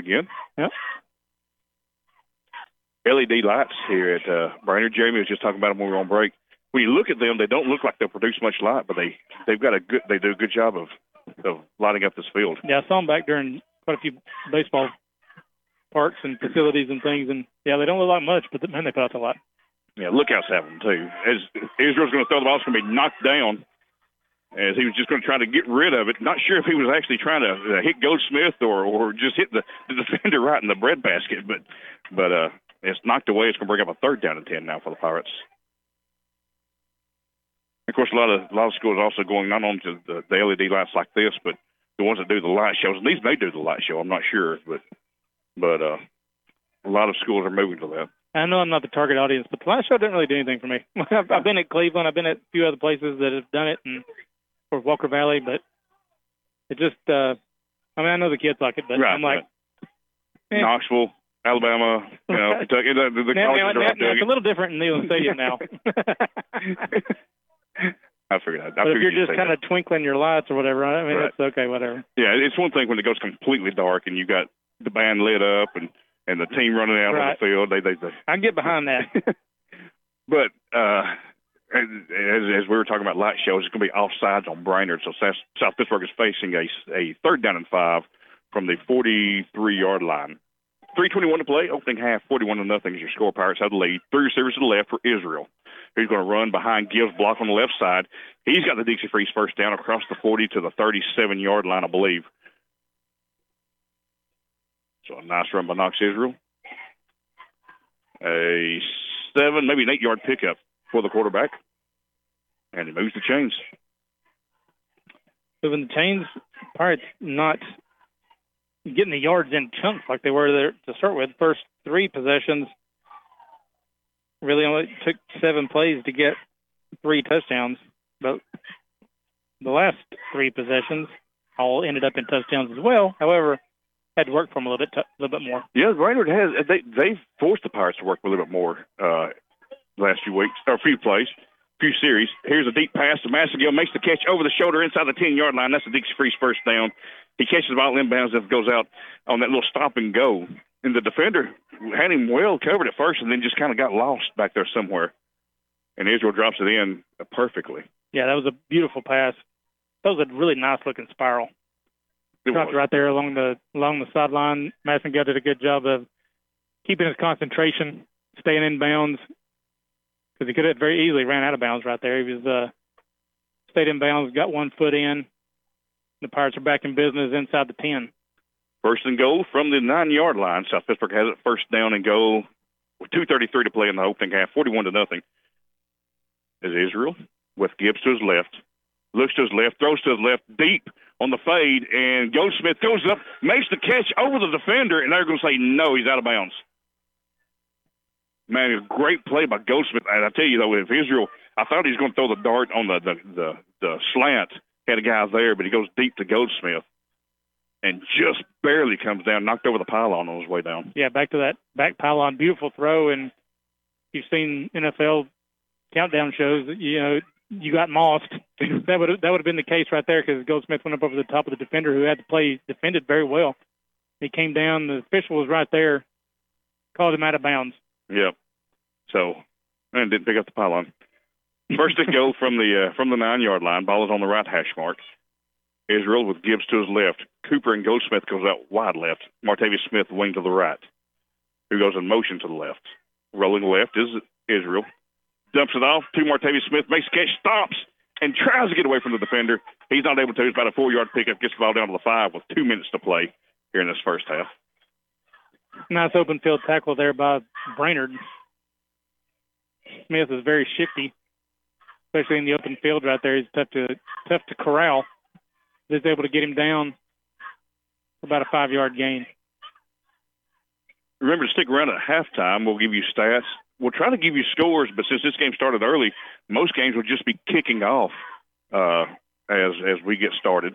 again. Yep. LED lights here at Brainerd. Jeremy was just talking about them when we were on break. When you look at them, they don't look like they'll produce much light, but they do a good job of lighting up this field. Yeah, I saw them back during quite a few baseball parks and facilities and things, and yeah, they don't look like much, but man, they put out a lot. Yeah, lookouts have them too. As Israel's going to throw the ball, it's going to be knocked down. As he was just going to try to get rid of it. Not sure if he was actually trying to hit Goldsmith or just hit the defender right in the breadbasket, but it's knocked away. It's going to bring up a 3rd down and 10 now for the Pirates. Of course, a lot of schools are also going not only to the LED lights like this, but the ones that do the light shows. And these may do the light show. I'm not sure, but a lot of schools are moving to that. I know I'm not the target audience, but the light show didn't really do anything for me. I've been at Cleveland. I've been at a few other places that have done it, or Walker Valley, but it just, I know the kids like it, but right, I'm like, right. Knoxville, Alabama, Kentucky, the colleges are all doing it's a little different in Neyland Stadium now. I figured. But if you're just kind of twinkling your lights or whatever, I mean, right. It's okay, whatever. Yeah, it's one thing when it goes completely dark and you got the band lit up and the team running out right. on the field. They I can get behind that. But as we were talking about light shows, it's going to be offsides on Brainerd. So South Pittsburgh is facing a 3rd down and 5 from the 43-yard line. 3:21 to play, opening half, 41-0 is your score. Pirates have the lead. 3 receivers to the left for Israel. He's going to run behind Gibbs, block on the left side. He's got the Dixie Freeze 1st down across the 40 to the 37-yard line, I believe. So a nice run by Knox Israel. A 7, maybe an 8-yard pickup for the quarterback. And he moves the chains. Moving the chains, Pirates not getting the yards in chunks like they were there to start with. First 3 possessions really only took 7 plays to get 3 touchdowns. But the last 3 possessions all ended up in touchdowns as well. However, had to work for them a little bit more. Yeah, Brainerd has. They've forced the Pirates to work a little bit more last few weeks, or a few plays, few series. Here's a deep pass to Massengill, makes the catch over the shoulder inside the 10-yard line. That's a Dixie Freeze 1st down. He catches the ball inbounds and goes out on that little stop and go. And the defender had him well covered at first and then just kind of got lost back there somewhere. And Israel drops it in perfectly. Yeah, that was a beautiful pass. That was a really nice-looking spiral. Dropped right there along the sideline. Massengill did a good job of keeping his concentration, staying in bounds, because he could have very easily ran out of bounds right there. He was stayed in bounds, got 1 foot in. The Pirates are back in business inside the 10. 1st and goal from the 9-yard line. South Pittsburgh has it 1st down and goal with 2:33 to play in the opening half, 41-0. Is Israel with Gibbs to his left. Looks to his left, throws to his left, deep on the fade, and Goldsmith goes up, makes the catch over the defender, and they're going to say, no, he's out of bounds. Man, a great play by Goldsmith. And I tell you, though, if Israel, I thought he was going to throw the dart on the slant, had a guy there, but he goes deep to Goldsmith and just barely comes down, knocked over the pylon on his way down. Yeah, back to that back pylon, beautiful throw, and you've seen NFL countdown shows, you got mossed. That would have been the case right there because Goldsmith went up over the top of the defender who had to play, defended very well. He came down, the official was right there, called him out of bounds. Yep. So, and didn't pick up the pylon. 1st and goal from the 9-yard line. Ball is on the right hash mark. Israel with Gibbs to his left. Cooper and Goldsmith goes out wide left. Martavius Smith wing to the right, who goes in motion to the left. Rolling left is Israel. Dumps it off to Martavius Smith, makes a catch, stops, and tries to get away from the defender. He's not able to. It's about a 4-yard pickup, gets the ball down to the 5 with 2 minutes to play here in this 1st half. Nice open field tackle there by Brainerd. Smith is very shifty, especially in the open field right there. He's tough to corral. He's able to get him down for about a 5-yard gain. Remember to stick around at halftime. We'll give you stats. We'll try to give you scores, but since this game started early, most games will just be kicking off as we get started.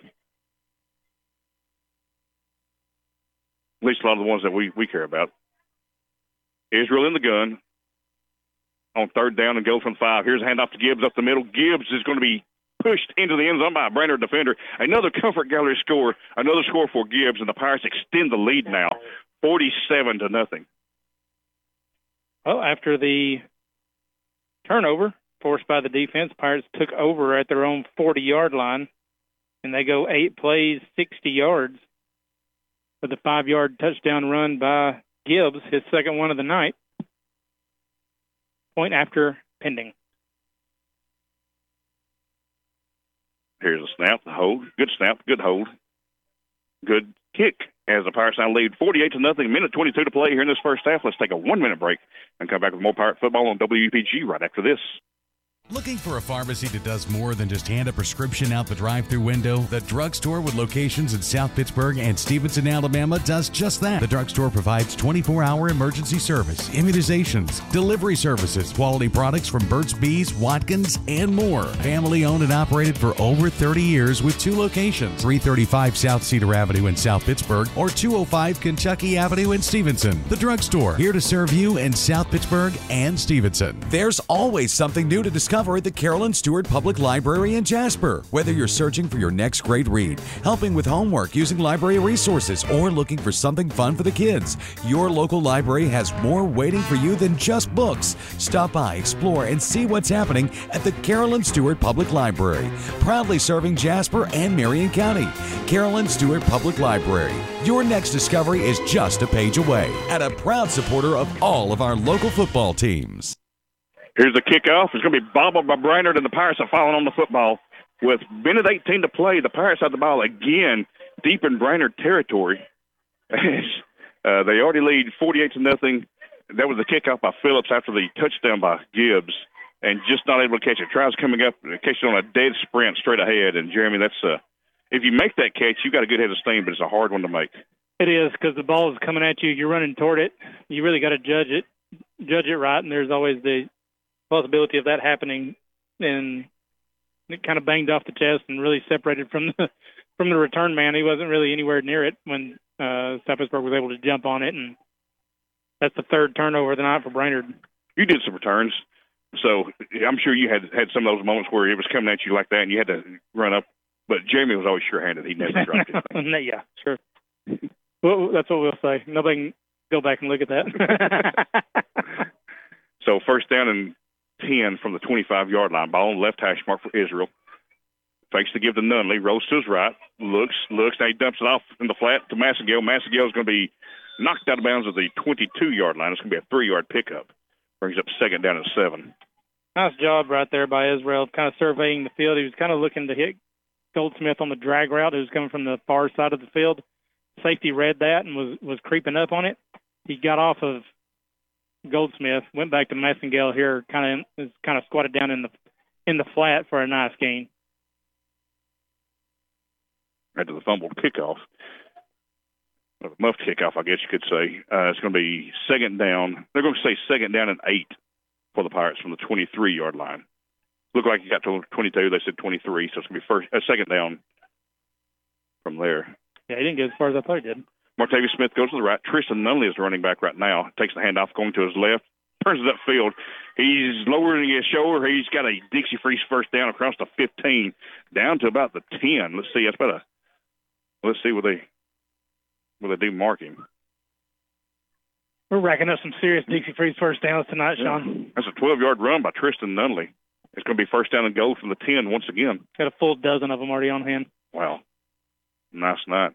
At least a lot of the ones that we care about. Israel in the gun on 3rd down and goal from 5. Here's a handoff to Gibbs up the middle. Gibbs is going to be pushed into the end zone by a Brainerd defender. Another Comfort Gallery score, another score for Gibbs, and the Pirates extend the lead now, 47-0. Well, after the turnover forced by the defense, Pirates took over at their own 40-yard line, and they go 8 plays, 60 yards with a 5-yard touchdown run by Gibbs, his second one of the night. Point after pending. Here's a snap, the hold. Good snap, good hold. Good kick as the Pirates now lead 48-0, minute 22 to play here in this first half. Let's take a 1-minute break and come back with more Pirate football on WPG right after this. Looking for a pharmacy that does more than just hand a prescription out the drive-thru window? The Drugstore with locations in South Pittsburgh and Stevenson, Alabama does just that. The Drugstore provides 24-hour emergency service, immunizations, delivery services, quality products from Burt's Bees, Watkins, and more. Family owned and operated for over 30 years with 2 locations, 335 South Cedar Avenue in South Pittsburgh or 205 Kentucky Avenue in Stevenson. The Drugstore, here to serve you in South Pittsburgh and Stevenson. There's always something new to discover at the Carolyn Stewart Public Library in Jasper. Whether you're searching for your next great read, helping with homework using library resources, or looking for something fun for the kids, your local library has more waiting for you than just books. Stop by, explore, and see what's happening at the Carolyn Stewart Public Library. Proudly serving Jasper and Marion County. Carolyn Stewart Public Library. Your next discovery is just a page away, and a proud supporter of all of our local football teams. Here's the kickoff. It's going to be bobbled by Brainerd, and the Pirates are falling on the football. With minute 18 to play, the Pirates have the ball again deep in Brainerd territory. They already lead 48-0. That was the kickoff by Phillips after the touchdown by Gibbs, and just not able to catch it. Tries coming up, catch it on a dead sprint straight ahead. And, Jeremy, that's if you make that catch, you got a good head of steam, but it's a hard one to make. It is, because the ball is coming at you. You're running toward it. You really got to judge it right, and there's always the possibility of that happening, and it kind of banged off the chest and really separated from the return man. He wasn't really anywhere near it when South Pittsburgh was able to jump on it, and that's the third turnover of the night for Brainerd. You did some returns, so I'm sure you had some of those moments where it was coming at you like that and you had to run up, but Jeremy was always sure-handed. He never dropped it. Yeah, sure. Well, that's what we'll say. Nobody can go back and look at that. So first down and 10 from the 25-yard line. Ball on the left hash mark for Israel. Fakes to give to Nunley. Rolls to his right. Looks. Now he dumps it off in the flat to Massengale. Massengale is going to be knocked out of bounds at the 22-yard line. It's going to be a 3-yard pickup. Brings up second down and 7. Nice job right there by Israel, kind of surveying the field. He was kind of looking to hit Goldsmith on the drag route. It was coming from the far side of the field. Safety read that and was creeping up on it. He got off of Goldsmith, went back to Massengale here, kind of squatted down in the flat for a nice gain. After the fumbled kickoff, or the muffed kickoff, I guess you could say, it's going to be second down. They're going to say second down and 8 for the Pirates from the 23-yard line. Looked like he got to 22. They said 23, so it's going to be second down from there. Yeah, he didn't get as far as I thought he did. Martavius Smith goes to the right. Tristan Nunley is the running back right now. Takes the handoff going to his left. Turns it upfield. He's lowering his shoulder. He's got a Dixie Freeze first down across the 15 down to about the 10. Let's see. Let's see what they do mark him. We're racking up some serious Dixie Freeze first downs tonight, Sean. That's a 12-yard run by Tristan Nunley. It's going to be first down and goal from the 10 once again. Got a full dozen of them already on hand. Wow. Nice night.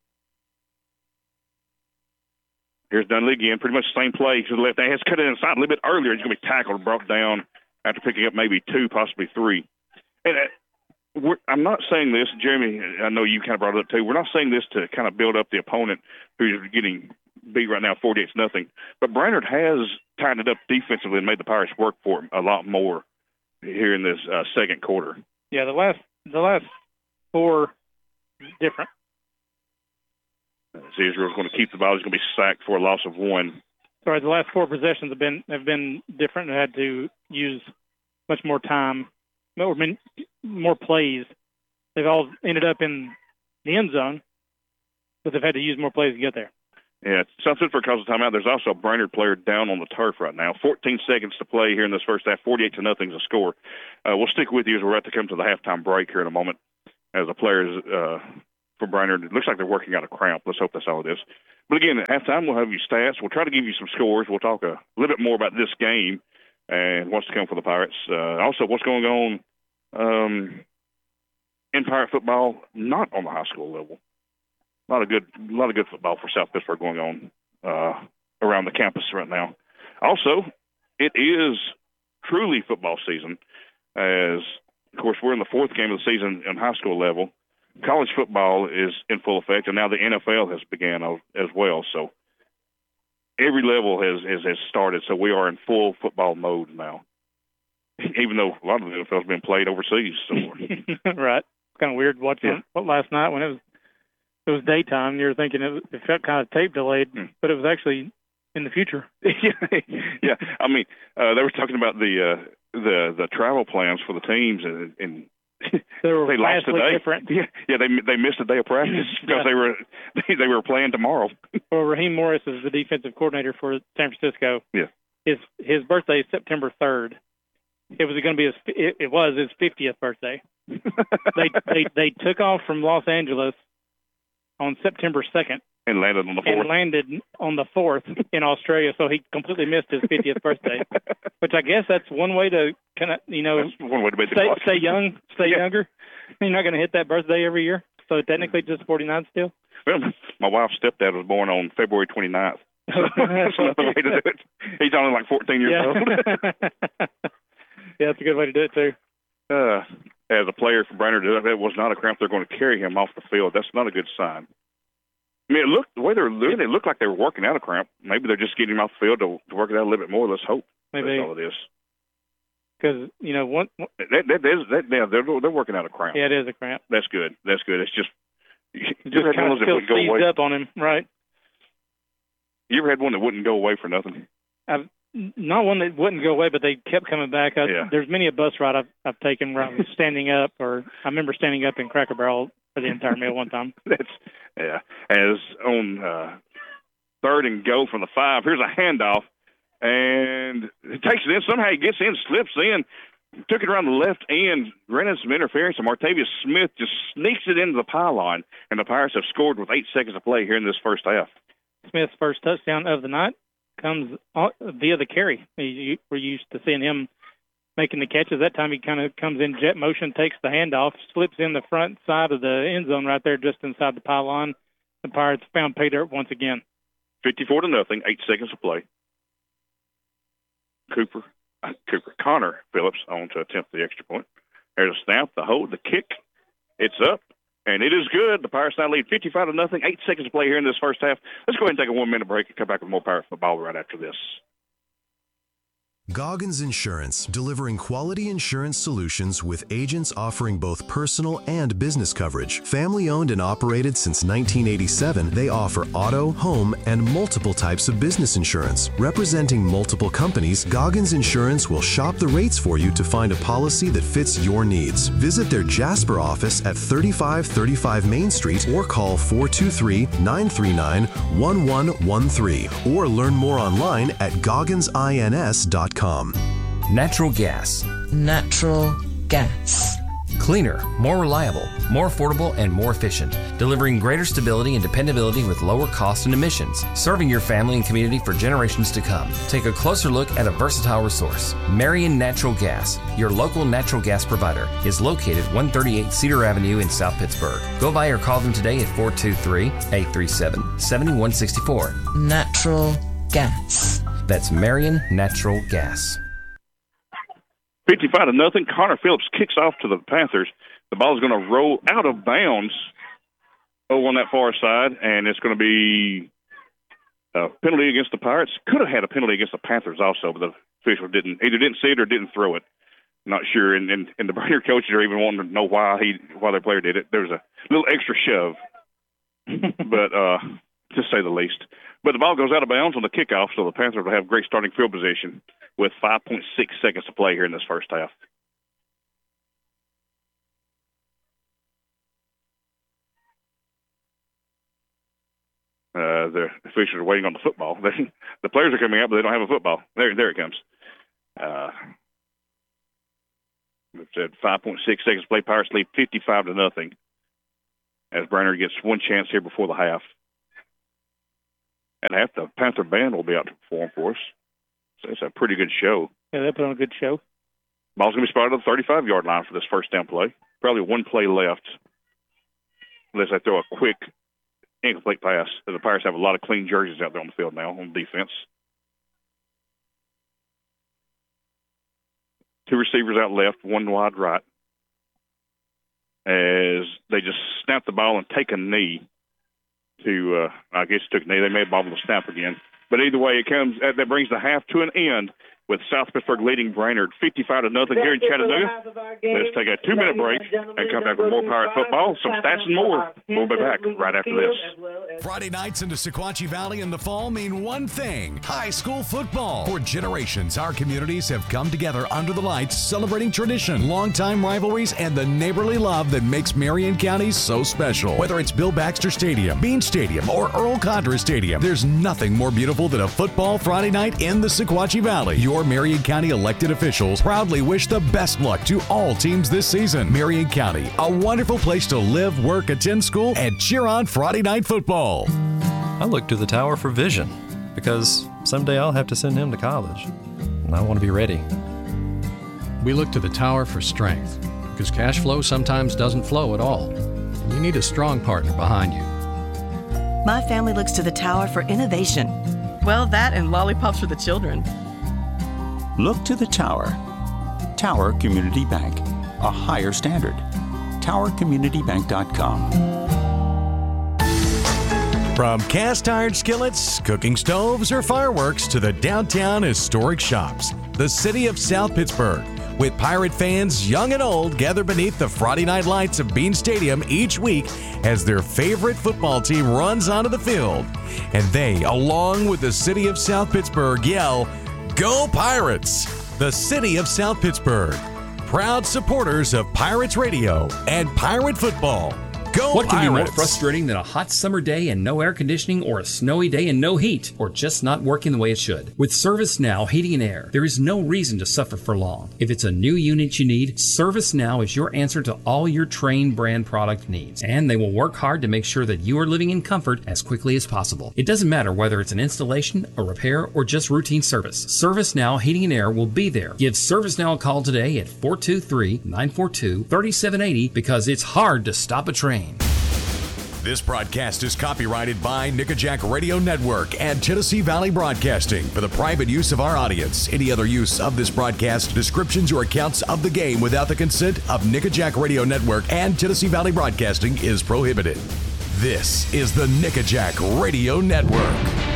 Here's Dunley again, pretty much the same play to the left. He has cut it inside a little bit earlier. He's going to be tackled, brought down after picking up maybe 2, possibly 3. And I'm not saying this, Jeremy, I know you kind of brought it up too. We're not saying this to kind of build up the opponent who's getting beat right now 48-0. But Brainerd has tightened it up defensively and made the Pirates work for him a lot more here in this second quarter. Yeah, the last 4 different. As Israel's going to keep the ball, he's going to be sacked for a loss of 1. Sorry, the last 4 possessions have been different. They had to use much more time, more plays. They've all ended up in the end zone, but they've had to use more plays to get there. Yeah, South Pittsburg calls a timeout. There's also a Brainerd player down on the turf right now. 14 seconds to play here in this first half. 48-0 is the score. We'll stick with you as we're about to come to the halftime break here in a moment. As the players for Brainerd, it looks like they're working out a cramp. Let's hope that's all it is. But again, at halftime, we'll have you stats. We'll try to give you some scores. We'll talk a little bit more about this game and what's to come for the Pirates. Also, what's going on in Pirate football, not on the high school level. A lot of good football for South Pittsburg going on around the campus right now. Also, it is truly football season, as of course we're in the fourth game of the season in high school level. College football is in full effect, and now the NFL has began as well. So every level has started. So we are in full football mode now, even though a lot of the NFL has been played overseas. So. Right. Kind of weird watching it last night when it was daytime. And you were thinking it felt kind of tape delayed, but it was actually in the future. Yeah. I mean, they were talking about the travel plans for the teams, and they lost today. Different. Yeah, they missed a day of practice because they were playing tomorrow. Well, Raheem Morris is the defensive coordinator for San Francisco. Yeah, his birthday is September 3rd. It was going to be his 50th birthday. They took off from Los Angeles on September 2nd. And landed on the 4th. And landed on the 4th in Australia, so he completely missed his 50th birthday. Which I guess that's one way to kind of, that's one way to make stay young, younger. You're not going to hit that birthday every year. So technically just 49 still. Well, my wife's stepdad was born on February 29th. So that's another way to do it. He's only like 14 years old. Yeah, that's a good way to do it, too. As a player for Brainerd, that was not a cramp. They're going to carry him off the field. That's not a good sign. I mean, the way they're doing, it looked like they were working out a cramp. Maybe they're just getting him off the field to work it out a little bit more. Let's hope. Maybe. That's all it is. Because, they're working out a cramp. Yeah, it is a cramp. That's good. It's just kind of still seized up on him, right? You ever had one that wouldn't go away for nothing? Not one that wouldn't go away, but they kept coming back. There's many a bus ride I've taken where I was standing up, or I remember standing up in Cracker Barrel for the entire meal one time. As on 3rd and goal from the 5, here's a handoff, and it takes it in. Somehow he gets in, slips in, took it around the left end, ran into some interference, and Martavius Smith just sneaks it into the pylon, and the Pirates have scored with 8 seconds to play here in this first half. Smith's first touchdown of the night comes via the carry. We're used to seeing him making the catches. That time he kind of comes in jet motion, takes the handoff, slips in the front side of the end zone right there just inside the pylon. The Pirates found pay dirt once again. 54-0, 8 seconds to play. Connor Phillips on to attempt the extra point. There's a snap, the hold, the kick. It's up, and it is good. The Pirates now lead 55-0, 8 seconds to play here in this first half. Let's go ahead and take a 1-minute break and come back with more Pirate football right after this. Goggins Insurance, delivering quality insurance solutions with agents offering both personal and business coverage. Family owned and operated since 1987, they offer auto, home, and multiple types of business insurance. Representing multiple companies, Goggins Insurance will shop the rates for you to find a policy that fits your needs. Visit their Jasper office at 3535 Main Street or call 423-939-1113 or learn more online at gogginsins.com. Natural gas. Natural gas. Cleaner, more reliable, more affordable, and more efficient, delivering greater stability and dependability with lower cost and emissions, serving your family and community for generations to come. Take a closer look at a versatile resource. Marion Natural Gas, your local natural gas provider, is located 138 Cedar Avenue in South Pittsburgh. Go by or call them today at 423-837-7164. Natural gas. That's Marion Natural Gas. 55-0. Connor Phillips kicks off to the Panthers. The ball is going to roll out of bounds over on that far side, and it's going to be a penalty against the Pirates. Could have had a penalty against the Panthers also, but the official didn't see it or didn't throw it. Not sure, and the Brainerd coaches are even wanting to know why their player did it. There was a little extra shove, but to say the least. But the ball goes out of bounds on the kickoff, so the Panthers will have great starting field position with 5.6 seconds to play here in this first half. The officials are waiting on the football. The players are coming out, but they don't have a football. There it comes. It's at 5.6 seconds to play. Pirates lead 55-0. As Brainerd gets one chance here before the half. At half, the Panther Band will be out to perform for us. So it's a pretty good show. Yeah, they put on a good show. Ball's going to be spotted on the 35-yard line for this first down play. Probably one play left unless they throw a quick incomplete pass. The Pirates have a lot of clean jerseys out there on the field now on defense. Two receivers out left, one wide right. As they just snap the ball and take a knee to, I guess took a knee. They may have bobbled the snap again. But either way, that brings the half to an end with South Pittsburg leading Brainerd 55-0 here in Chattanooga. Let's take a 2-minute break and come back with more Pirate football, some stats and more. We'll be back right after this. Friday nights in the Sequatchie Valley in the fall mean one thing: high school football. For generations, our communities have come together under the lights, celebrating tradition, longtime rivalries, and the neighborly love that makes Marion County so special. Whether it's Bill Baxter Stadium, Bean Stadium, or Earl Condra Stadium, there's nothing more beautiful than a football Friday night in the Sequatchie Valley. Your Marion County elected officials proudly wish the best luck to all teams this season. Marion County, a wonderful place to live, work, attend school, and cheer on Friday night football. I look to the Tower for vision because someday I'll have to send him to college, and I want to be ready. We look to the Tower for strength because cash flow sometimes doesn't flow at all. You need a strong partner behind you. My family looks to the Tower for innovation. Well, that and lollipops for the children. Look to the Tower. Tower Community Bank. A higher standard. TowerCommunityBank.com. From cast iron skillets, cooking stoves, or fireworks to the downtown historic shops, the city of South Pittsburg, with Pirate fans young and old, gather beneath the Friday night lights of Bean Stadium each week as their favorite football team runs onto the field. And they, along with the city of South Pittsburg, yell, "Go Pirates!" The city of South Pittsburg, proud supporters of Pirates Radio and Pirate football. Go What can Pirates! be more frustrating than a hot summer day and no air conditioning, or a snowy day and no heat, or just not working the way it should? With ServiceNow Heating and Air, there is no reason to suffer for long. If it's a new unit you need, ServiceNow is your answer to all your Trane brand product needs. And they will work hard to make sure that you are living in comfort as quickly as possible. It doesn't matter whether it's an installation, a repair, or just routine service. ServiceNow Heating and Air will be there. Give ServiceNow a call today at 423-942-3780 because it's hard to stop a train. This broadcast is copyrighted by Nickajack Radio Network and Tennessee Valley Broadcasting for the private use of our audience. Any other use of this broadcast, descriptions, or accounts of the game without the consent of Nickajack Radio Network and Tennessee Valley Broadcasting is prohibited. This is the Nickajack Radio Network.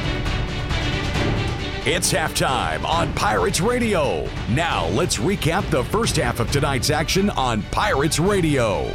It's halftime on Pirates Radio. Now let's recap the first half of tonight's action on Pirates Radio.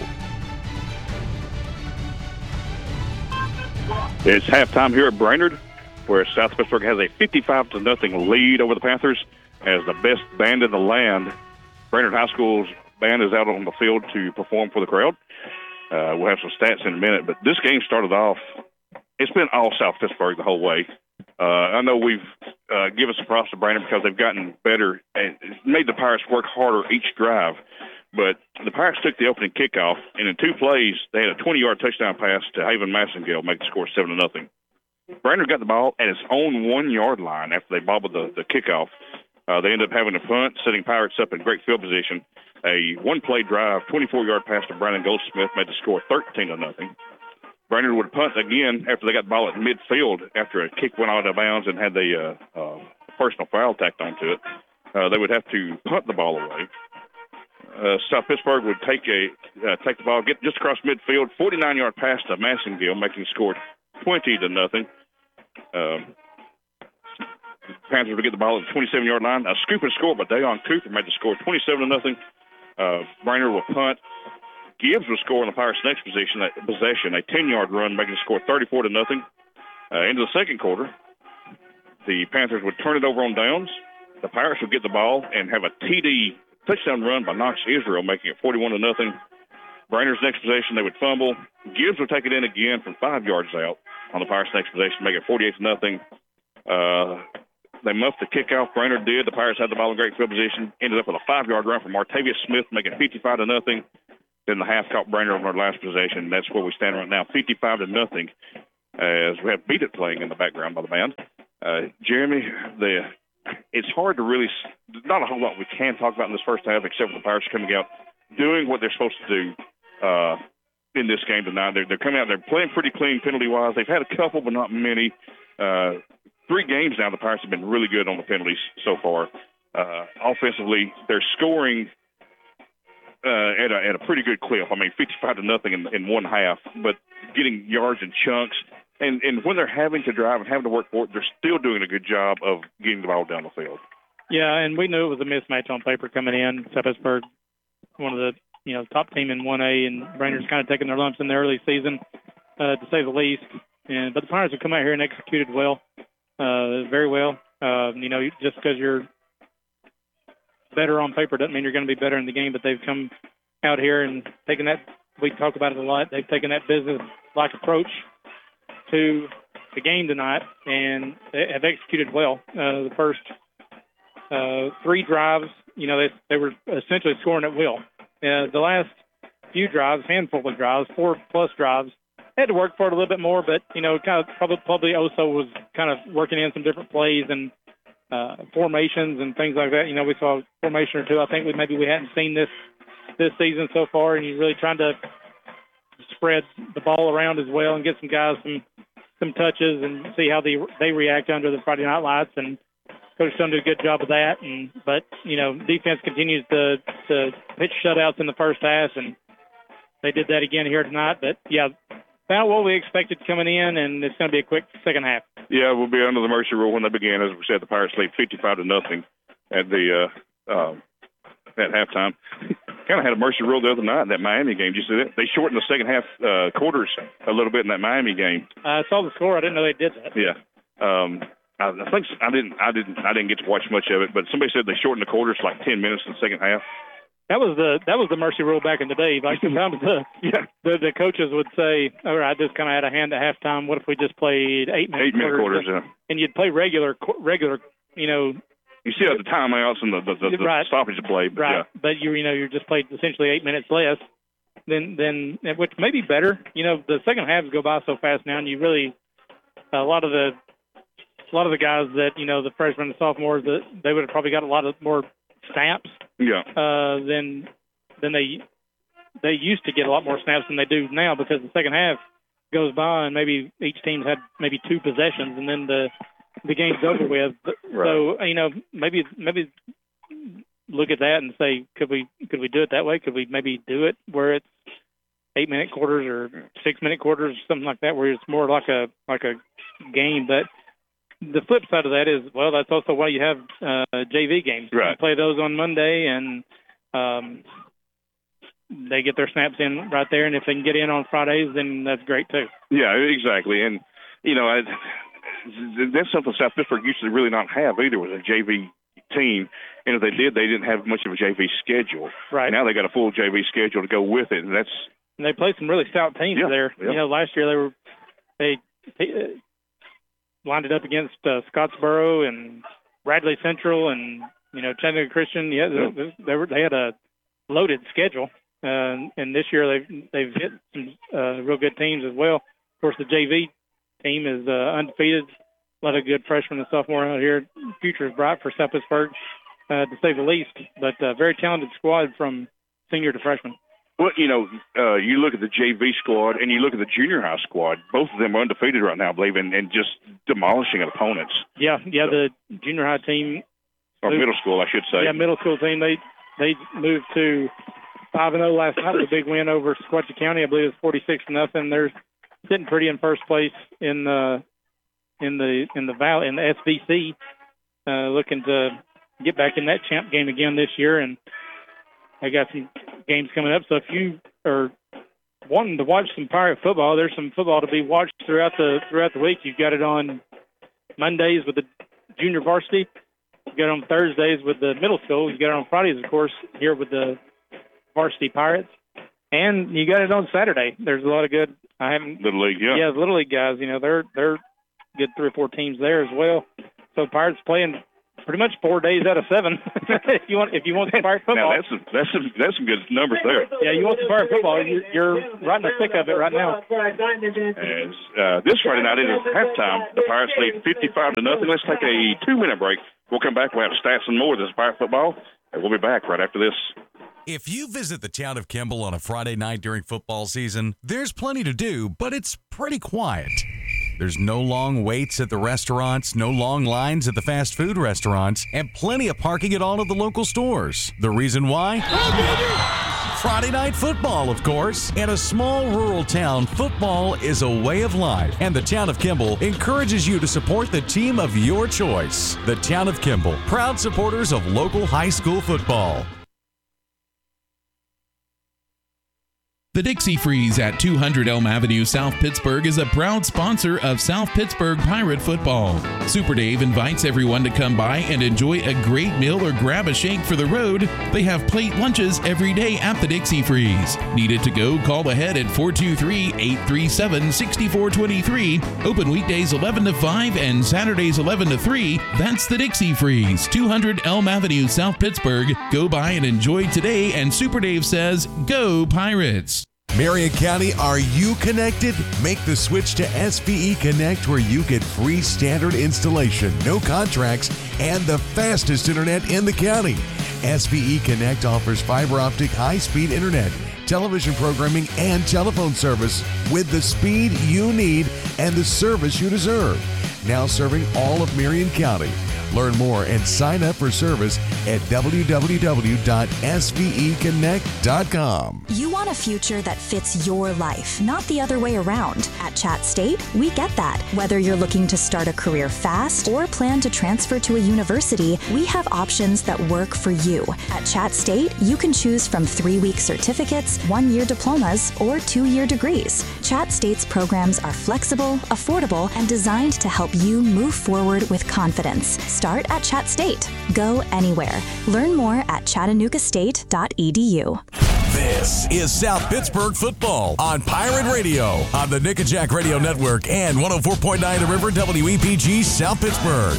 It's halftime here at Brainerd, where South Pittsburg has a 55-0 lead over the Panthers as the best band in the land. Brainerd High School's band is out on the field to perform for the crowd. We'll have some stats in a minute, but this game started off, it's been all South Pittsburg the whole way. I know we've given some props to Brainerd because they've gotten better and made the Pirates work harder each drive. But the Pirates took the opening kickoff, and in two plays, they had a 20-yard touchdown pass to Haven Massengale, make the score 7-0. Brainerd got the ball at its own 1-yard line after they bobbled the kickoff. They ended up having a punt, setting Pirates up in great field position. A one-play drive, 24-yard pass to Brandon Goldsmith made the score 13-0. Brainerd would punt again after they got the ball at midfield after a kick went out of bounds and had the personal foul tacked onto it. They would have to punt the ball away. South Pittsburg would take the ball, get just across midfield, 49-yard pass to Massengale, making the score 20-0. Panthers would get the ball at the 27-yard line. A scoop and score by Dayon Cooper made the score 27-0. Brainerd will punt. Gibbs would score in the Pirates' next possession, a 10-yard run, making the score 34-0. Into the second quarter, the Panthers would turn it over on downs. The Pirates would get the ball and have a TD touchdown run by Knox Israel, making it 41-0. Brainerd's next possession, they would fumble. Gibbs would take it in again from 5 yards out. on the Pirates' next possession, make it 48-0. They muffed the kickoff. Brainerd did. The Pirates had the ball in great field position. Ended up with a 5-yard run from Martavius Smith, making it 55-0. Then the half caught Brainerd on their last possession. That's where we stand right now, 55-0, as we have Beat It playing in the background by the band. Jeremy, it's hard to really – not a whole lot we can talk about in this first half except for the Pirates coming out, doing what they're supposed to do in this game tonight. They're coming out, they're playing pretty clean penalty-wise. They've had a couple, but not many. 3 games now, the Pirates have been really good on the penalties so far. Offensively, they're scoring at a pretty good clip. I mean, 55-0 in one half, but getting yards in chunks. And when they're having to drive and having to work for it, they're still doing a good job of getting the ball down the field. Yeah, and we knew it was a mismatch on paper coming in. South Pittsburgh, one of the top team in 1A, and Brainerd's kind of taking their lumps in the early season, to say the least. But the Pirates have come out here and executed well, very well. Just because you're better on paper doesn't mean you're going to be better in the game, but they've come out here and taken that, we talk about it a lot, they've taken that business-like approach to the game tonight and they have executed well. The first 3 drives, they were essentially scoring at will. The last few drives, handful of drives, 4+ drives, had to work for it a little bit more, but, kind of probably Oso was kind of working in some different plays and formations and things like that. We saw a formation or two I think we hadn't seen this season so far, and he's really trying to spread the ball around as well and get some guys some touches and see how they react under the Friday night lights. And Coach Stone did a good job of that. But defense continues to pitch shutouts in the first half, and they did that again here tonight. But, yeah, about what we expected coming in, and it's going to be a quick second half. Yeah, we'll be under the mercy rule when they begin. As we said, the Pirates lead 55-0 at the at halftime. Kind of had a mercy rule the other night in that Miami game. Did you see that? They shortened the second half quarters a little bit in that Miami game. I saw the score. I didn't know they did that. Yeah. I think I didn't get to watch much of it, but somebody said they shortened the quarters to like 10 minutes in the second half. That was the mercy rule back in the day. Like sometimes the coaches would say, "All right, this kind of had a hand at halftime. What if we just played 8-minute quarters?" Yeah. And you'd play regular. You see the timeouts and the right. stoppage of play, but right? yeah. But you're just played essentially 8 minutes less than which may be better. The second halves go by so fast now, and you really a lot of the guys that the freshmen and sophomores that they would have probably got a lot of more snaps. Yeah. Than they used to get a lot more snaps than they do now, because the second half goes by and maybe each team's had maybe 2 possessions and then the game's over with. Right. So maybe look at that and say, could we do it that way? Could we maybe do it where it's 8-minute quarters or 6-minute quarters, something like that, where it's more like a game? But the flip side of that is, well, that's also why you have JV games. Right. You play those on Monday, and they get their snaps in right there. And if they can get in on Fridays, then that's great too. Yeah, exactly. And that's something South Pittsburgh used to really not have either, was a JV team. And if they did, they didn't have much of a JV schedule. Right. Now they got a full JV schedule to go with it, and they played some really stout teams there. Yeah. Last year they lined it up against Scottsboro and Bradley Central and Chattanooga Christian. Yeah, they had a loaded schedule, and this year they've hit some real good teams as well. Of course, the JV team is undefeated. A lot of good freshmen and sophomore out here. Future is bright for South Pittsburgh, to say the least. But a very talented squad from senior to freshman. Well, you look at the JV squad and you look at the junior high squad. Both of them are undefeated right now, I believe, and just demolishing opponents. Yeah, the junior high team. Or middle school, I should say. Yeah, middle school team. They moved to 5-0 last night with a big win over Sequatchie County. I believe it was 46-0. They're sitting pretty in first place in the Valley, in the SVC, looking to get back in that champ game again this year. And I got some games coming up. So if you are wanting to watch some Pirate football, there's some football to be watched throughout the week. You've got it on Mondays with the junior varsity. You got it on Thursdays with the middle school. You got it on Fridays, of course, here with the varsity Pirates. And you got it on Saturday. There's a lot of good I haven't. Little League, yeah. Yeah, the Little League guys, they're good 3 or 4 teams there as well. So Pirates playing pretty much 4 days out of 7. if you want some Pirate football. Now that's some good numbers there. Yeah, you want some Pirate football. You're right in the thick of it right now. As this Friday night it is halftime. The Pirates lead 55-0. Let's take a 2-minute break. We'll come back. We'll have stats and more. This is Pirate football, and we'll be back right after this. If you visit the town of Kimball on a Friday night during football season, there's plenty to do, but it's pretty quiet. There's no long waits at the restaurants, no long lines at the fast food restaurants, and plenty of parking at all of the local stores. The reason why? Friday night football, of course. In a small rural town, football is a way of life, and the town of Kimball encourages you to support the team of your choice. The town of Kimball, proud supporters of local high school football. The Dixie Freeze at 200 Elm Avenue, South Pittsburgh is a proud sponsor of South Pittsburgh Pirate football. Super Dave invites everyone to come by and enjoy a great meal or grab a shake for the road. They have plate lunches every day at the Dixie Freeze. Needed to go? Call ahead at 423-837-6423. Open weekdays 11 to 5 and Saturdays 11 to 3. That's the Dixie Freeze, 200 Elm Avenue, South Pittsburgh. Go by and enjoy today, and Super Dave says, go Pirates! Marion County, are you connected? Make the switch to SPE Connect, where you get free standard installation, no contracts, and the fastest internet in the county. SPE Connect offers fiber optic high-speed internet, television programming, and telephone service with the speed you need and the service you deserve. Now serving all of Marion County. Learn more and sign up for service at www.speconnect.com. You want a future that fits your life, not the other way around. At Chat State, we get that. Whether you're looking to start a career fast or plan to transfer to a university, we have options that work for you. At Chat State, you can choose from 3-week certificates, 1-year diplomas, or 2-year degrees. Chat State's programs are flexible, affordable, and designed to help you move forward with confidence. Start at Chat State. Go anywhere. Learn more at chattanoogastate.edu. This is South Pittsburgh football on Pirate Radio on the Nick and Jack Radio Network and 104.9 The River WEPG South Pittsburgh.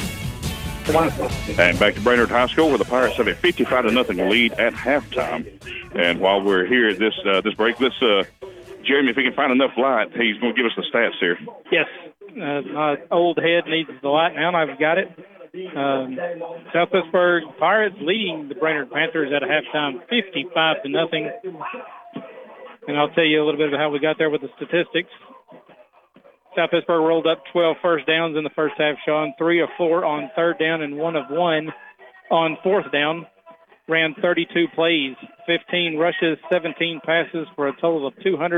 And back to Brainerd High School, where the Pirates have a 55-0 lead at halftime. And while we're here at this break, let's Jeremy, if he can find enough light, he's going to give us the stats here. Yes. My old head needs the light now, and I've got it. South Pittsburgh Pirates leading the Brainerd Panthers at a halftime 55-0. And I'll tell you a little bit about how we got there with the statistics. South Pittsburgh rolled up 12 first downs in the first half, Sean. 3 of 4 on third down and 1 of 1 on fourth down. Ran 32 plays, 15 rushes, 17 passes for a total of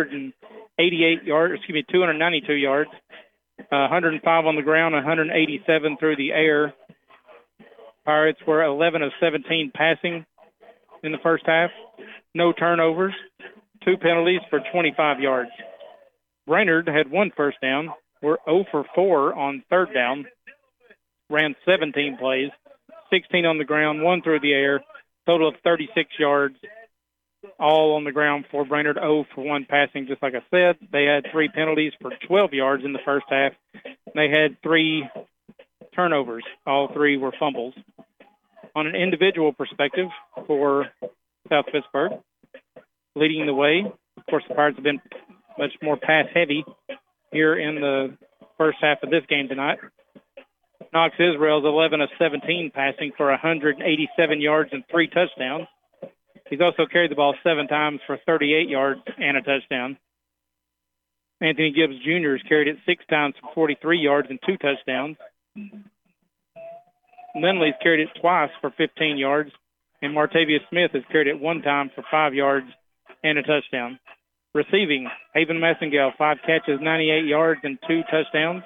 292 yards. 105 on the ground, 187 through the air. Pirates were 11 of 17 passing in the first half. No turnovers, 2 penalties for 25 yards. Brainerd had 1 first down. We're 0 for 4 on third down. Ran 17 plays, 16 on the ground, 1 through the air. Total of 36 yards, all on the ground for Brainerd. 0 for 1 passing, just like I said. They had 3 penalties for 12 yards in the first half. They had 3 turnovers. All 3 were fumbles. On an individual perspective for South Pittsburgh, leading the way, of course, the Pirates have been much more pass-heavy here in the first half of this game tonight. Knox Israel's 11 of 17 passing for 187 yards and 3 touchdowns. He's also carried the ball 7 times for 38 yards and a touchdown. Anthony Gibbs Jr. has carried it 6 times for 43 yards and 2 touchdowns. Lindley's carried it twice for 15 yards, and Martavius Smith has carried it 1 time for 5 yards and a touchdown. Receiving, Haven Massengale, 5 catches, 98 yards and 2 touchdowns.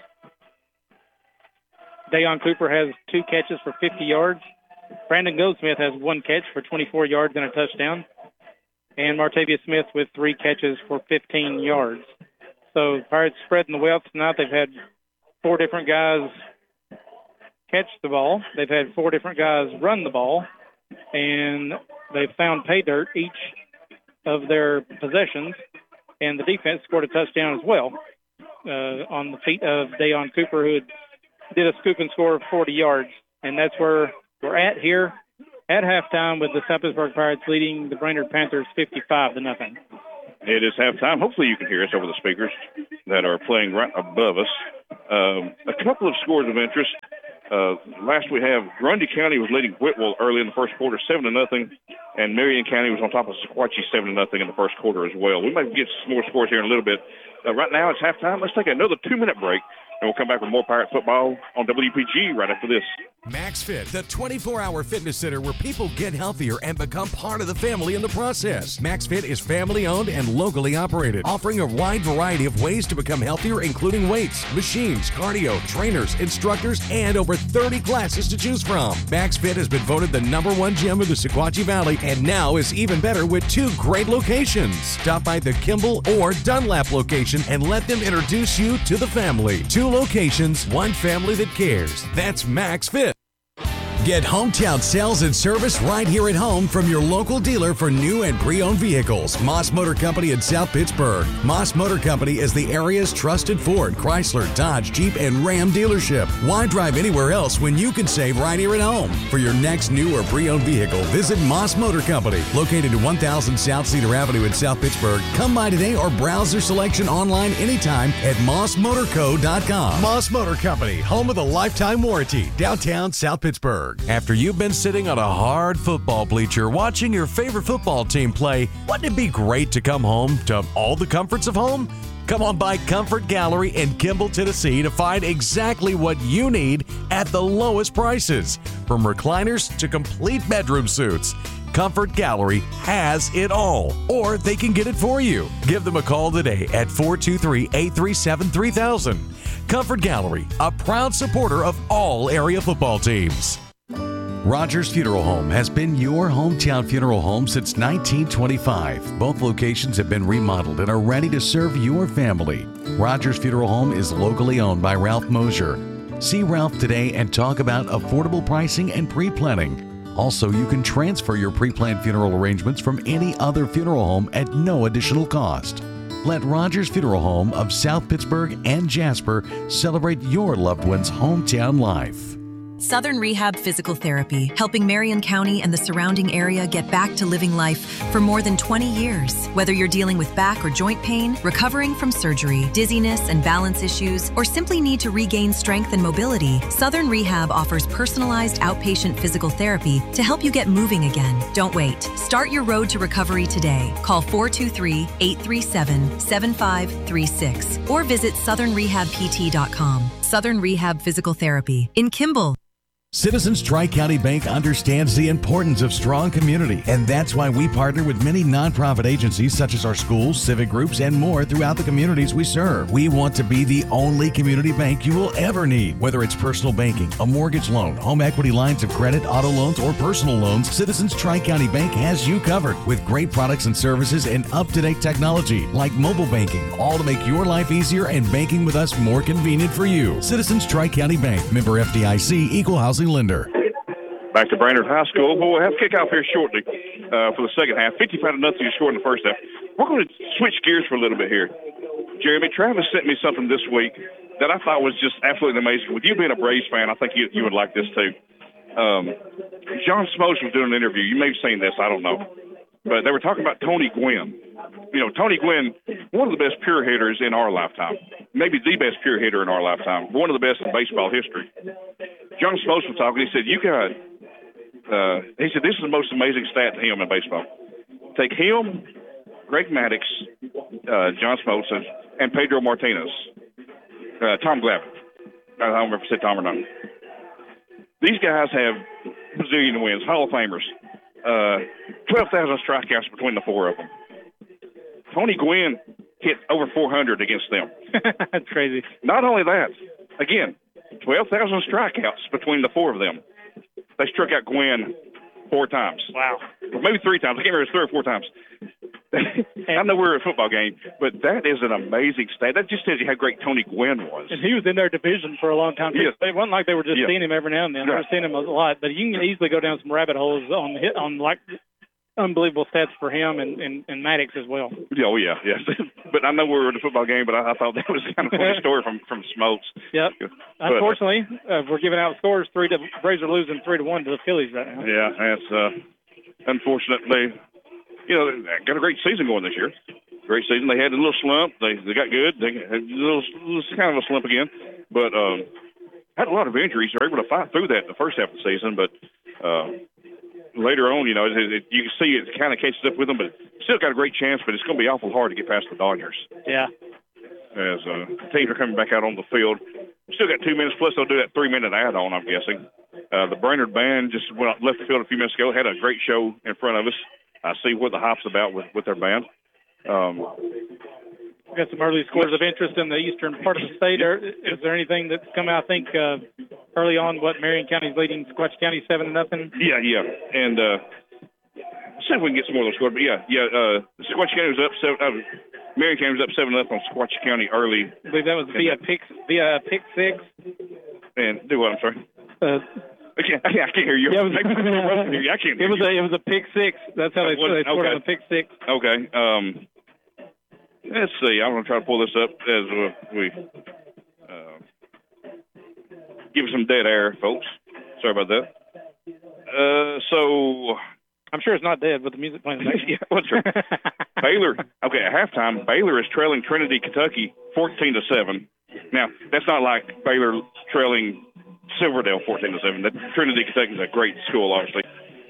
Dayon Cooper has 2 catches for 50 yards. Brandon Goldsmith has 1 catch for 24 yards and a touchdown. And Martavius Smith with 3 catches for 15 yards. So Pirates spreading the wealth tonight. They've had 4 different guys catch the ball. They've had 4 different guys run the ball. And they've found pay dirt each of their possessions. and the defense scored a touchdown as well on the feet of Dayon Cooper, who did a scoop and score of 40 yards. And that's where we're at here at halftime with the South Pittsburg Pirates leading the Brainerd Panthers 55-0. It is halftime. Hopefully you can hear us over the speakers that are playing right above us. A couple of scores of interest. Last we have Grundy County was leading Whitwell early in the first quarter, 7-0, and Marion County was on top of Sequatchie 7-0 in the first quarter as well. We might get some more scores here in a little bit. Right now it's halftime. Let's take another 2-minute break, and we'll come back with more Pirate football on WPG right after this. MaxFit, the 24-hour fitness center where people get healthier and become part of the family in the process. MaxFit is family-owned and locally operated, offering a wide variety of ways to become healthier, including weights, machines, cardio, trainers, instructors, and over 30 classes to choose from. MaxFit has been voted the #1 gym of the Sequatchie Valley and now is even better with 2 great locations. Stop by the Kimball or Dunlap location and let them introduce you to the family. 2 locations, 1 family that cares. That's MaxFit. Get hometown sales and service right here at home from your local dealer for new and pre-owned vehicles. Moss Motor Company in South Pittsburg. Moss Motor Company is the area's trusted Ford, Chrysler, Dodge, Jeep, and Ram dealership. Why drive anywhere else when you can save right here at home? For your next new or pre-owned vehicle, visit Moss Motor Company, located at 1000 South Cedar Avenue in South Pittsburg. Come by today or browse their selection online anytime at mossmotorco.com. Moss Motor Company, home of the lifetime warranty, downtown South Pittsburgh. After you've been sitting on a hard football bleacher watching your favorite football team play, wouldn't it be great to come home to all the comforts of home? Come on by Comfort Gallery in Kimball, Tennessee to find exactly what you need at the lowest prices. From recliners to complete bedroom suits, Comfort Gallery has it all, or they can get it for you. Give them a call today at 423-837-3000. Comfort Gallery, a proud supporter of all area football teams. Rogers Funeral Home has been your hometown funeral home since 1925. Both locations have been remodeled and are ready to serve your family. Rogers Funeral Home is locally owned by Ralph Mosier. See Ralph today and talk about affordable pricing and pre-planning. Also, you can transfer your pre-planned funeral arrangements from any other funeral home at no additional cost. Let Rogers Funeral Home of South Pittsburg and Jasper celebrate your loved one's hometown life. Southern Rehab Physical Therapy, helping Marion County and the surrounding area get back to living life for more than 20 years. Whether you're dealing with back or joint pain, recovering from surgery, dizziness and balance issues, or simply need to regain strength and mobility, Southern Rehab offers personalized outpatient physical therapy to help you get moving again. Don't wait. Start your road to recovery today. Call 423-837-7536 or visit southernrehabpt.com. Southern Rehab Physical Therapy in Kimball. Citizens Tri-County Bank understands the importance of strong community, and that's why we partner with many nonprofit agencies such as our schools, civic groups, and more throughout the communities we serve. We want to be the only community bank you will ever need. Whether it's personal banking, a mortgage loan, home equity lines of credit, auto loans, or personal loans, Citizens Tri-County Bank has you covered with great products and services and up-to-date technology like mobile banking, all to make your life easier and banking with us more convenient for you. Citizens Tri-County Bank, member FDIC, equal housing lender. Back to Brainerd High School. We'll have kickoff here shortly for the second half. 55-0 you scored in the first half. We're going to switch gears for a little bit here. Jeremy, Travis sent me something this week that I thought was just absolutely amazing. With you being a Braves fan, I think you would like this too. John Smoltz was doing an interview. You may have seen this. I don't know. But they were talking about Tony Gwynn. You know, Tony Gwynn, one of the best pure hitters in our lifetime. Maybe the best pure hitter in our lifetime. One of the best in baseball history. John Smoltz was talking. He said, he said, this is the most amazing stat to him in baseball. Take him, Greg Maddux, John Smoltz, and Pedro Martinez. Tom Glavine. I don't remember if I said Tom or not. These guys have bazillion wins, Hall of Famers. 12,000 strikeouts between the four of them. Tony Gwynn hit over 400 against them. That's crazy. Not only that, again, 12,000 strikeouts between the four of them. They struck out Gwynn 4 times. Wow. Or maybe 3 times. I can't remember if it was 3 or 4 times. I know we're at a football game, but that is an amazing stat. That just tells you how great Tony Gwynn was. And he was in their division for a long time. Yes. It wasn't like they were just seeing him every now and then. They were seeing him a lot. But you can easily go down some rabbit holes on like unbelievable stats for him and Maddox as well. Oh, yeah, yes. But I know we were in a football game, but I thought that was kind of a funny story from Smokes. Yep. Unfortunately, we're giving out scores. Braves are losing 3-1 to the Phillies right now. Yeah, that's unfortunate. They got a great season going this year. Great season. They had a little slump. They got good. They had a little kind of a slump again, but had a lot of injuries. They were able to fight through that in the first half of the season, but later on, you can see it kind of catches up with them, but still got a great chance, but it's going to be awful hard to get past the Dodgers. Yeah. As teams are coming back out on the field. Still got 2 minutes, plus they'll do that 3-minute add-on, I'm guessing. The Brainerd Band just left the field a few minutes ago, had a great show in front of us. I see what the hype's about with their band. We've got some early scores of interest in the eastern part of the state. Is there anything that's come out, I think, early on, Marion County's leading Sequatchie County 7-0? Yeah. And see if we can get some more of those scores. But, Sequatchie County was up 7. Marion County was up 7-0 on Sequatchie County early. I believe that was via pick six. And do what? I'm sorry. I can't hear you. Yeah, I can't hear you. It was a pick six. That's how they scored on a pick six. Okay. Let's see. I'm going to try to pull this up as we give it some dead air, folks. Sorry about that. So I'm sure it's not dead with the music playing. Yeah, what's right? Baylor. Okay, at halftime, Baylor is trailing Trinity, Kentucky, 14-7. Now, that's not like Baylor trailing Silverdale 14-7. Trinity, Kentucky is a great school, obviously.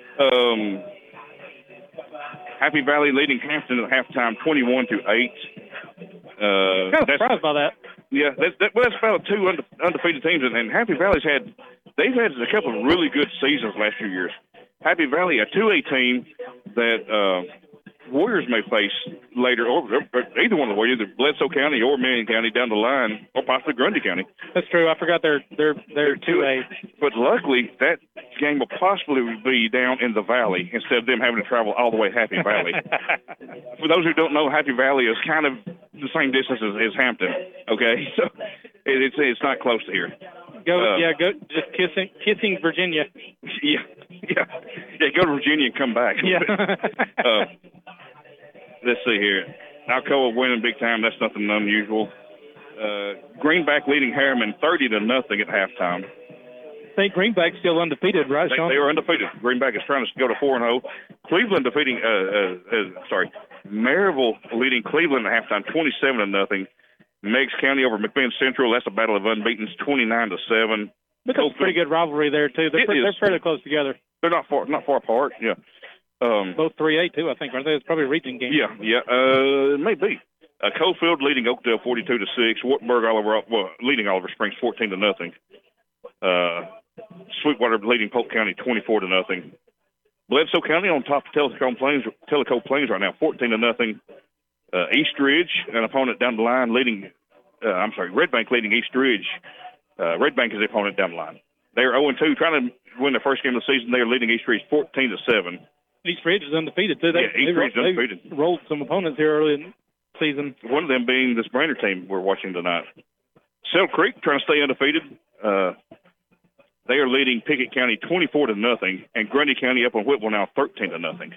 Happy Valley leading Hampton at halftime, 21-8. Kind of surprised by that. Yeah, that's about two undefeated teams, and Happy Valley's had a couple of really good seasons last few years. Happy Valley, a 2A team that Warriors may face later, or either one of the Warriors, either Bledsoe County or Marion County down the line, or possibly Grundy County. That's true. I forgot they're 2A. But luckily, that game will possibly be down in the Valley instead of them having to travel all the way to Happy Valley. For those who don't know, Happy Valley is kind of the same distance as Hampton. Okay, so it's not close to here. Go just kissing Virginia. Yeah, go to Virginia and come back. Yeah. Let's see here. Alcoa winning big time. That's nothing unusual. Greenback leading Harriman 30-0 at halftime. I think Greenback's still undefeated, right, Sean? They are undefeated. Greenback is trying to go to 4-0. Cleveland defeating, Maryville leading Cleveland at halftime 27-0. Meigs County over McMinn Central. That's a battle of unbeatens, 29-7. But that's a pretty good rivalry there too. They're fairly close together. They're not far apart. Yeah. Both 3A too, I think, aren't they? It's probably a region game. Yeah. It may be. Coalfield leading Oakdale 42-6. Wartburg leading Oliver Springs 14-0. Sweetwater leading Polk County 24-0. Bledsoe County on top of Tellico Plains right now, 14-0. East Ridge, an opponent down the line, leading. Red Bank leading East Ridge. Red Bank is the opponent down the line. They are 0-2, trying to win their first game of the season. They are leading East Ridge 14-7. East Ridge is undefeated too. East Ridge is undefeated. They rolled some opponents here early in the season. One of them being this Brainerd team we're watching tonight. Sale Creek trying to stay undefeated. They are leading Pickett County 24-0, and Grundy County up on Whitwell now 13-0.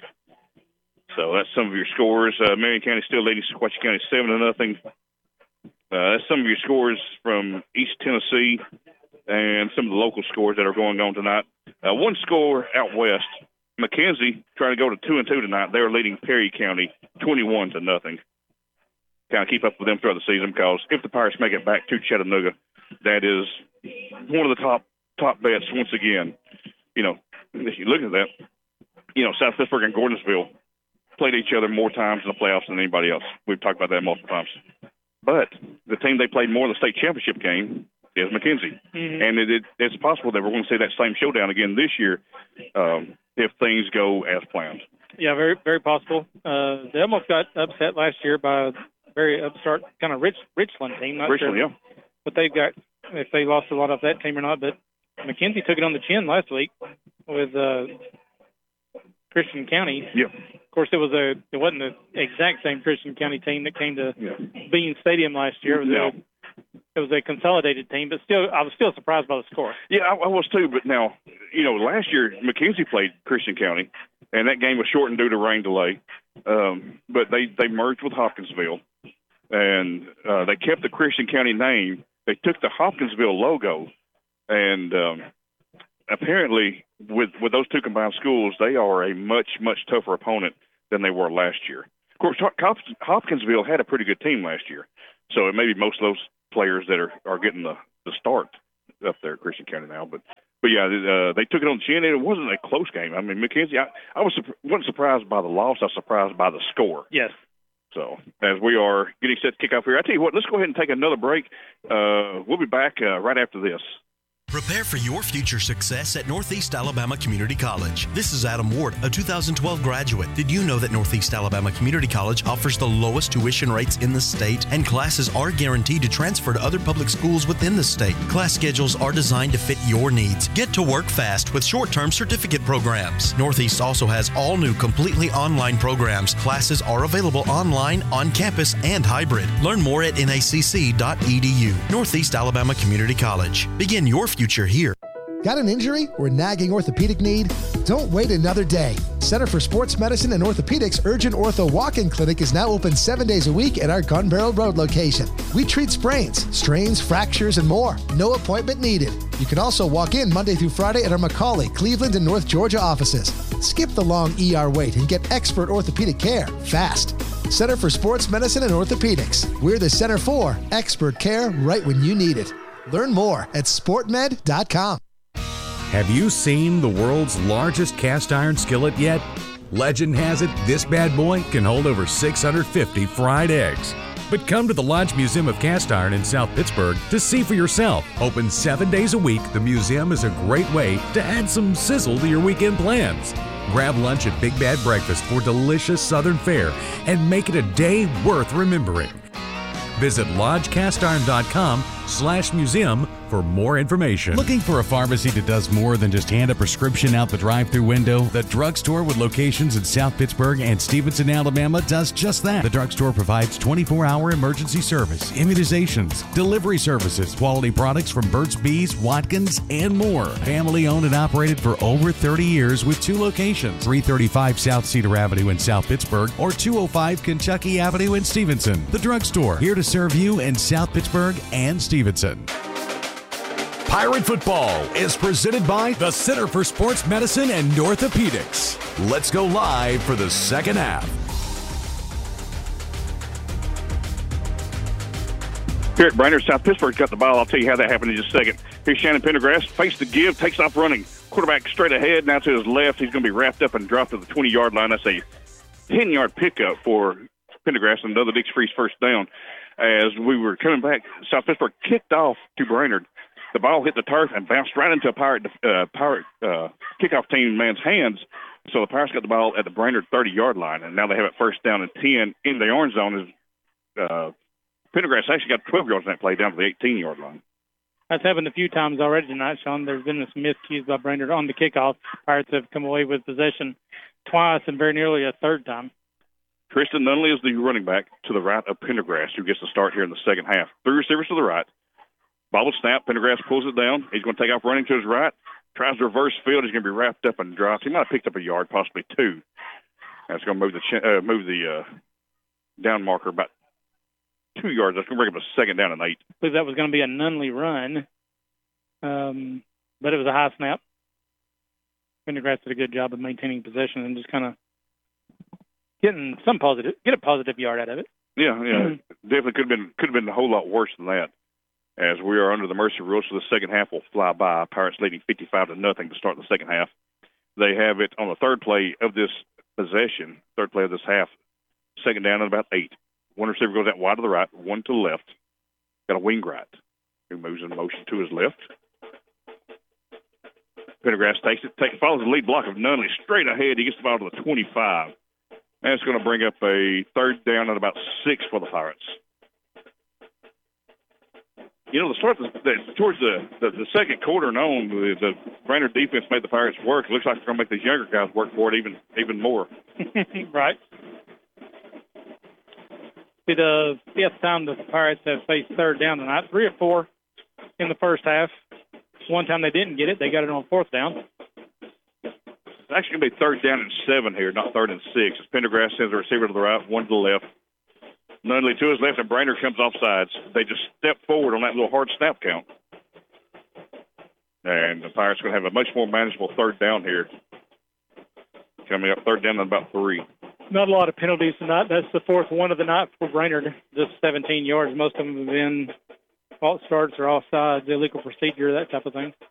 So that's some of your scores. Marion County still leading Sequatchie County 7-0. That's some of your scores from East Tennessee and some of the local scores that are going on tonight. One score out west, McKenzie trying to go to 2-2 tonight. They are leading Perry County 21-0. Kind of keep up with them throughout the season, because if the Pirates make it back to Chattanooga, that is one of the top bets once again. If you look at that, South Pittsburg and Gordonsville played each other more times in the playoffs than anybody else. We've talked about that multiple times. But the team they played more in the state championship game is McKenzie. Mm-hmm. And it's possible that we're going to see that same showdown again this year if things go as planned. Yeah, very, very possible. They almost got upset last year by a very upstart kind of Richland team. Not Richland, sure yeah. But they've got, if they lost a lot of that team or not. But McKenzie took it on the chin last week with Christian County. Yeah. Of course, it wasn't the exact same Christian County team that came to Bean Stadium last year. It was it was a consolidated team, but still, I was still surprised by the score. Yeah, I was too. But now, last year McKenzie played Christian County, and that game was shortened due to rain delay. But they merged with Hopkinsville, and they kept the Christian County name. They took the Hopkinsville logo, and apparently with those two combined schools, they are a much, much tougher opponent than they were last year. Of course, Hopkinsville had a pretty good team last year, so it may be most of those players that are getting the start up there at Christian County now. But yeah, they took it on the chin, and it wasn't a close game. I mean, McKenzie, I wasn't surprised by the loss. I was surprised by the score. Yes. So as we are getting set to kick off here, I tell you what, let's go ahead and take another break. We'll be back right after this. Prepare for your future success at Northeast Alabama Community College. This is Adam Ward, a 2012 graduate. Did you know that Northeast Alabama Community College offers the lowest tuition rates in the state, and classes are guaranteed to transfer to other public schools within the state? Class schedules are designed to fit your needs. Get to work fast with short-term certificate programs. Northeast also has all new completely online programs. Classes are available online, on campus, and hybrid. Learn more at nacc.edu. Northeast Alabama Community College. Begin your future here. Got an injury or nagging orthopedic need? Don't wait another day. Center for Sports Medicine and Orthopedics Urgent Ortho Walk-In Clinic is now open 7 days a week at our Gun Barrel Road location. We treat sprains, strains, fractures, and more. No appointment needed. You can also walk in Monday through Friday at our McCauley, Cleveland, and North Georgia offices. Skip the long ER wait and get expert orthopedic care fast. Center for Sports Medicine and Orthopedics. We're the center for expert care right when you need it. Learn more at sportmed.com. Have you seen the world's largest cast iron skillet yet? Legend has it this bad boy can hold over 650 fried eggs. But come to the Lodge Museum of Cast Iron in South Pittsburgh to see for yourself. Open 7 days a week, the museum is a great way to add some sizzle to your weekend plans. Grab lunch at Big Bad Breakfast for delicious Southern fare and make it a day worth remembering. Visit lodgecastiron.com/museum for more information. Looking for a pharmacy that does more than just hand a prescription out the drive-thru window? The drugstore with locations in South Pittsburgh and Stevenson, Alabama does just that. The drugstore provides 24-hour emergency service, immunizations, delivery services, quality products from Burt's Bees, Watkins, and more. Family owned and operated for over 30 years with 2 locations, 335 South Cedar Avenue in South Pittsburgh or 205 Kentucky Avenue in Stevenson. The drugstore, here to serve you in South Pittsburgh and Stevenson. Pirate Football is presented by the Center for Sports Medicine and Orthopedics. Let's go live for the second half. Here at Brainerd, South Pittsburgh's got the ball. I'll tell you how that happened in just a second. Here's Shannon Pendergrass, fakes the give, takes off running. Quarterback straight ahead, now to his left. He's going to be wrapped up and dropped to the 20-yard line. That's a 10-yard pickup for Pendergrass and another Dixie Freeze first down. As we were coming back, South Pittsburgh kicked off to Brainerd. The ball hit the turf and bounced right into a Pirate kickoff team man's hands. So the Pirates got the ball at the Brainerd 30-yard line, and now they have it first down and 10 in the orange zone. Pendergrass actually got 12 yards in that play down to the 18-yard line. That's happened a few times already tonight, Sean. There's been some miscues by Brainerd on the kickoff. Pirates have come away with possession twice and very nearly a third time. Tristan Nunley is the running back to the right of Pendergrass, who gets to start here in the second half. 3 receivers to the right. Ball snap. Pendergrass pulls it down. He's going to take off running to his right. Tries to reverse field. He's going to be wrapped up and dropped. He might have picked up a yard, possibly 2. That's going to move the down marker about 2 yards. That's going to bring up a second down and 8. I believe that was going to be a Nunley run, but it was a high snap. Pendergrass did a good job of maintaining possession and just kind of get a positive yard out of it. Yeah, definitely could have been a whole lot worse than that. As we are under the mercy rules, so the second half will fly by. Pirates leading 55-0 to start the second half. They have it on the third play of this possession, third play of this half, second down at about 8. One receiver goes out wide to the right, one to the left. Got a wing right who moves in motion to his left. Pendergrass takes it, follows the lead block of Nunley straight ahead. He gets the ball to the 25. And it's going to bring up a third down at about 6 for the Pirates. You know, towards the second quarter and on, the Brainerd defense made the Pirates work. It looks like they're going to make these younger guys work for it even more. Right. Be the 5th time the Pirates have faced third down tonight. 3 or 4 in the first half. One time they didn't get it. They got it on 4th down. It's actually going to be 3rd down and 7 here, not 3rd and 6. As Pendergrass sends the receiver to the right, one to the left. Nunley to his left, and Brainerd comes off sides. They just step forward on that little hard snap count. And the Pirates are going to have a much more manageable 3rd down here. Coming up 3rd down and about 3. Not a lot of penalties tonight. That's the 4th one of the night for Brainerd. Just 17 yards. Most of them have been false starts or offsides, illegal procedure, that type of thing.